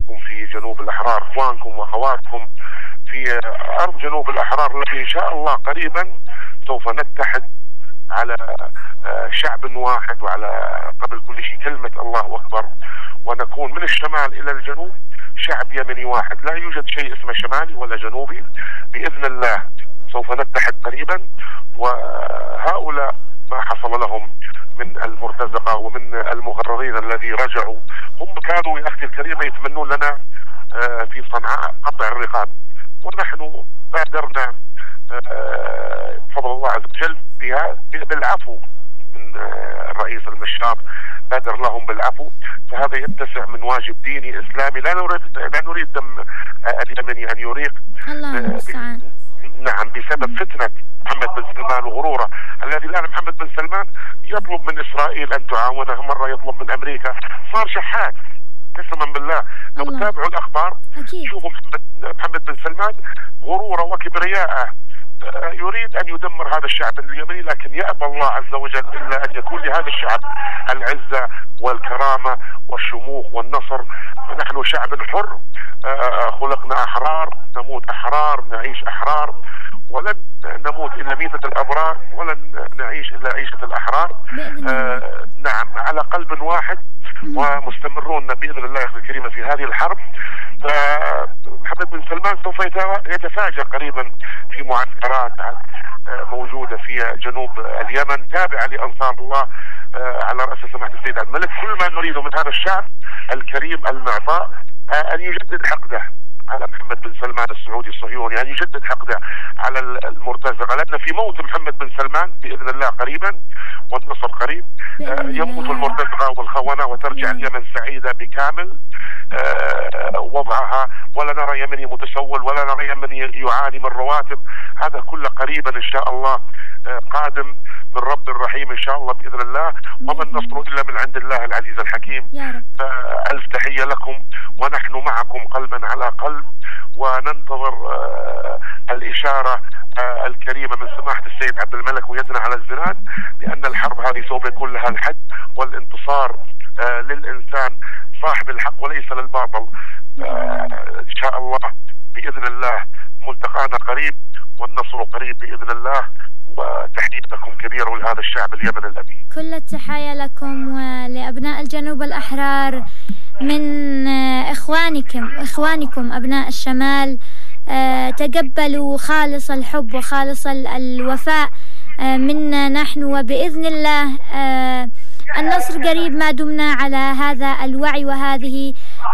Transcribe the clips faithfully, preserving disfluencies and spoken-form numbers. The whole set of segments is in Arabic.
اخوانكم في جنوب الاحرار، اخوانكم واخواتكم في ارض جنوب الاحرار التي ان شاء الله قريبا سوف نتحد على شعب واحد وعلى قبل كل شيء كلمة الله أكبر، ونكون من الشمال إلى الجنوب شعب يمني واحد، لا يوجد شيء اسمه شمالي ولا جنوبي. بإذن الله سوف نتحد قريبا، وهؤلاء ما حصل لهم من المرتزقة ومن المغرضين الذي رجعوا، هم كانوا يا أختي الكريمة يتمنون لنا في صنعاء قطع الرقاب، ونحن بادرنا بفضل الله عز وجل بالعفو من الرئيس المشاب، بادر لهم بالعفو، فهذا يتسع من واجب ديني إسلامي. لا نريد لا نريد دم اليمني أن يريق. الله المستعان. نعم، بسبب فتنة محمد بن سلمان وغروره الذي الآن محمد بن سلمان يطلب من إسرائيل أن تعاونه، مرة يطلب من أمريكا، صار شحات قسما بالله. لو تتابعوا الأخبار شوفوا محمد محمد بن سلمان غروره وكبرياءه يريد أن يدمر هذا الشعب اليمني، لكن يأبى الله عز وجل إلا أن يكون لهذا الشعب العزة والكرامة والشموخ والنصر. نحن شعب حر، خلقنا أحرار، نموت أحرار، نعيش أحرار، ولن نموت إلا ميتة الأبرار، ولن نعيش إلا عيشة الأحرار. آه نعم، على قلب واحد، ومستمرون بإذن الله الكريم في هذه الحرب. فمحمد بن سلمان سوف يتفاجأ قريبا في معسكرات موجودة في جنوب اليمن تابعة لأنصار الله على رأس سماحة السيد عبد الملك. كل ما نريده من هذا الشعب الكريم المعطاء أن يجدد حقده على محمد بن سلمان السعودي الصهيوني، أن يجدد حقده على المرتزقة، لأن في موت محمد بن سلمان بإذن الله قريبا والنصر قريب يموت المرتزقة والخونة وترجع اليمن سعيدة بكامل وضعها، ولا نرى يمني متسول، ولا نرى يمني يعاني من رواتب. هذا كله قريبا إن شاء الله قادم من رب الرحيم إن شاء الله بإذن الله، وما النصر إلا من عند الله العزيز الحكيم. فألف تحية لكم، ونحن معكم قلبا على قلب، وننتظر الإشارة الكريمة من سماحة السيد عبد الملك ويدنا على الزناد، لأن الحرب هذه سوف يكون لها الحد والانتصار للإنسان صاحب الحق وليس للباطل. إن شاء الله بإذن الله ملتقانا قريب والنصر قريب بإذن الله، وتحياتكم كبيرة لهذا الشعب اليمني الأبي. كل التحية لكم ولأبناء الجنوب الأحرار من إخوانكم إخوانكم أبناء الشمال. تقبلوا خالص الحب وخالص الوفاء منا نحن، وبإذن الله النصر قريب ما دمنا على هذا الوعي وهذه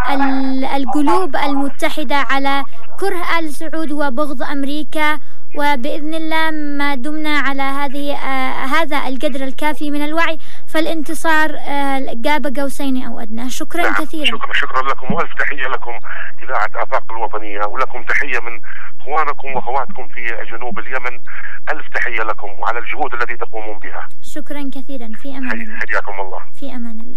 القلوب المتحدة على كره آل سعود وبغض أمريكا، وبإذن الله ما دمنا على هذه آه هذا القدر الكافي من الوعي فالانتصار آه قاب قوسين أو أدنى. شكرا نعم. كثيرا. شكرا شكرا لكم، وألف تحية لكم إذاعة آفاق الوطنية، ولكم تحية من إخوانكم وأخواتكم في جنوب اليمن. ألف تحية لكم وعلى الجهود التي تقومون بها. شكرا كثيرا، في أمان الله. حياكم الله. في أمان الله.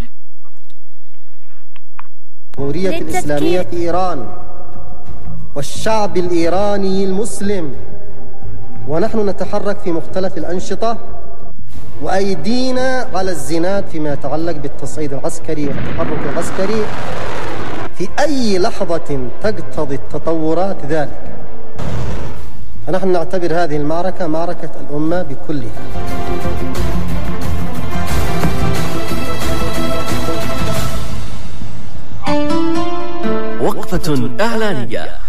الجمهورية الإسلامية في إيران والشعب الإيراني المسلم، ونحن نتحرك في مختلف الأنشطة وأيدينا على الزناد فيما يتعلق بالتصعيد العسكري والتحرك العسكري في أي لحظة تقتضي التطورات ذلك. فنحن نعتبر هذه المعركة معركة الأمة بكلها. وقفة إعلانية.